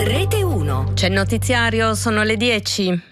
Rete 1. C'è il notiziario, sono le 10.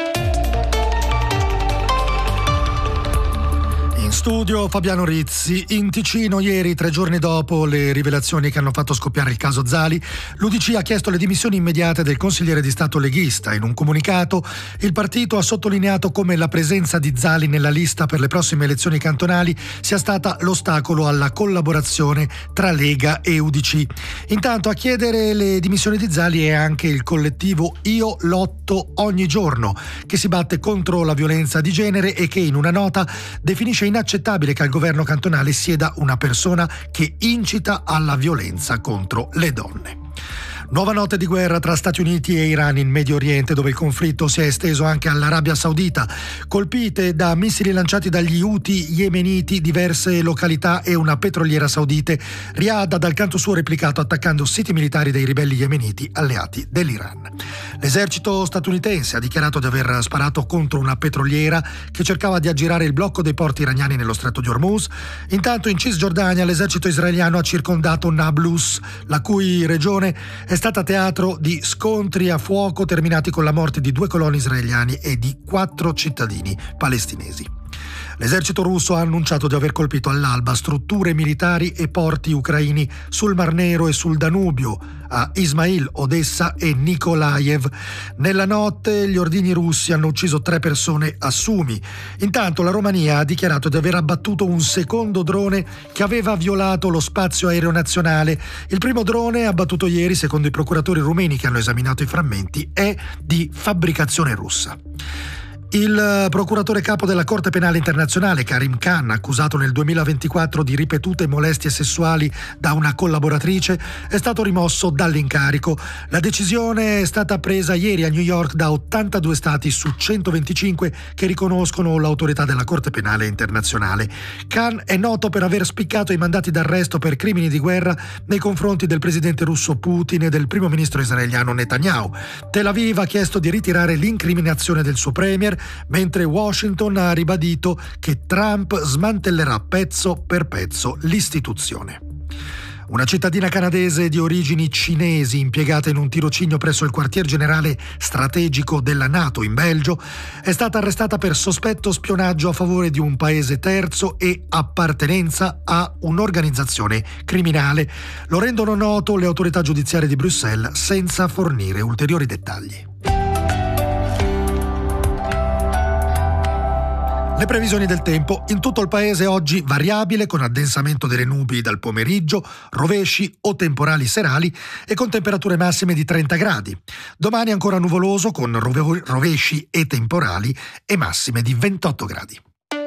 In studio Fabiano Rizzi. In Ticino ieri, 3 giorni dopo le rivelazioni che hanno fatto scoppiare il caso Zali, l'UDC ha chiesto le dimissioni immediate del consigliere di Stato leghista. In un comunicato il partito ha sottolineato come la presenza di Zali nella lista per le prossime elezioni cantonali sia stata l'ostacolo alla collaborazione tra Lega e UDC. Intanto a chiedere le dimissioni di Zali è anche il collettivo Io Lotto Ogni Giorno, che si batte contro la violenza di genere e che in una nota definisce inaccettabile che al governo cantonale sieda una persona che incita alla violenza contro le donne. Nuova notte di guerra tra Stati Uniti e Iran in Medio Oriente, dove il conflitto si è esteso anche all'Arabia Saudita. Colpite da missili lanciati dagli Houthi yemeniti diverse località e una petroliera saudite, Riyadh ha dal canto suo replicato attaccando siti militari dei ribelli yemeniti alleati dell'Iran. L'esercito statunitense ha dichiarato di aver sparato contro una petroliera che cercava di aggirare il blocco dei porti iraniani nello stretto di Hormuz. Intanto in Cisgiordania l'esercito israeliano ha circondato Nablus, la cui regione è stata teatro di scontri a fuoco terminati con la morte di 2 coloni israeliani e di 4 cittadini palestinesi. L'esercito russo ha annunciato di aver colpito all'alba strutture militari e porti ucraini sul Mar Nero e sul Danubio, a Ismail, Odessa e Nikolaev. Nella notte gli ordigni russi hanno ucciso 3 persone a Sumi. Intanto la Romania ha dichiarato di aver abbattuto un secondo drone che aveva violato lo spazio aereo nazionale. Il primo drone abbattuto ieri, secondo i procuratori rumeni che hanno esaminato i frammenti, è di fabbricazione russa. Il procuratore capo della Corte Penale Internazionale, Karim Khan, accusato nel 2024 di ripetute molestie sessuali da una collaboratrice, è stato rimosso dall'incarico. La decisione è stata presa ieri a New York da 82 stati su 125 che riconoscono l'autorità della Corte Penale Internazionale. Khan è noto per aver spiccato i mandati d'arresto per crimini di guerra nei confronti del presidente russo Putin e del primo ministro israeliano Netanyahu. Tel Aviv ha chiesto di ritirare l'incriminazione del suo premier, mentre Washington ha ribadito che Trump smantellerà pezzo per pezzo l'istituzione. Una cittadina canadese di origini cinesi impiegata in un tirocinio presso il quartier generale strategico della NATO in Belgio è stata arrestata per sospetto spionaggio a favore di un paese terzo e appartenenza a un'organizzazione criminale. Lo rendono noto le autorità giudiziarie di Bruxelles senza fornire ulteriori dettagli. Le previsioni del tempo: in tutto il paese oggi variabile, con addensamento delle nubi dal pomeriggio, rovesci o temporali serali e con temperature massime di 30 gradi. Domani ancora nuvoloso con rovesci e temporali e massime di 28 gradi.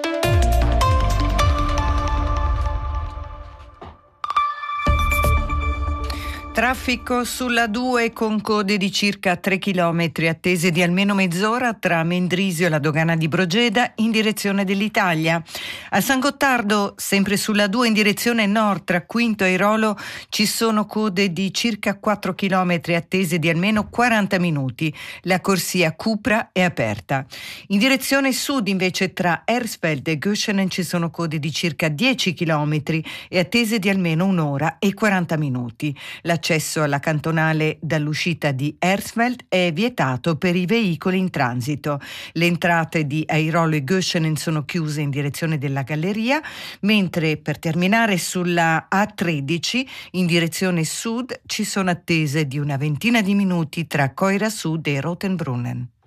Traffico sulla 2 con code di circa 3 km, attese di almeno mezz'ora tra Mendrisio e la dogana di Brogeda in direzione dell'Italia. A San Gottardo, sempre sulla 2 in direzione nord tra Quinto e Airolo, ci sono code di circa 4 km, attese di almeno 40 minuti. La corsia Cupra è aperta. In direzione sud invece tra Hersfeld e Göschenen ci sono code di circa 10 km e attese di almeno 1 ora e 40 minuti. L'accesso alla cantonale dall'uscita di Hersfeld è vietato per i veicoli in transito. Le entrate di Airolo e Göschenen sono chiuse in direzione della galleria, mentre per terminare sulla A13 in direzione sud ci sono attese di una ventina di minuti tra Coira Sud e Rotenbrunnen.